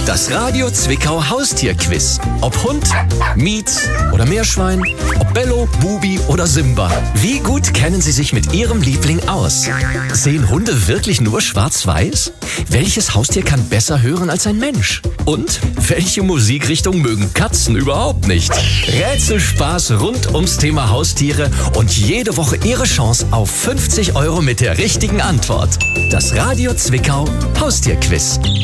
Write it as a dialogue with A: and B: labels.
A: Das Radio Zwickau Haustierquiz. Ob Hund, Mietz oder Meerschwein, ob Bello, Bubi oder Simba. Wie gut kennen Sie sich mit Ihrem Liebling aus? Sehen Hunde wirklich nur schwarz-weiß? Welches Haustier kann besser hören als ein Mensch? Und welche Musikrichtung mögen Katzen überhaupt nicht? Rätselspaß rund ums Thema Haustiere und jede Woche Ihre Chance auf 50 € mit der richtigen Antwort. Das Radio Zwickau Haustierquiz.